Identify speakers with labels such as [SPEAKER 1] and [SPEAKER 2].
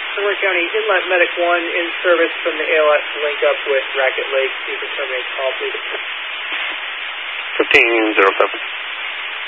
[SPEAKER 1] Montgomery County, Inlet Medic 1 in service from the ALS to link up with Racket Lake. You can terminate call, please.
[SPEAKER 2] 1507.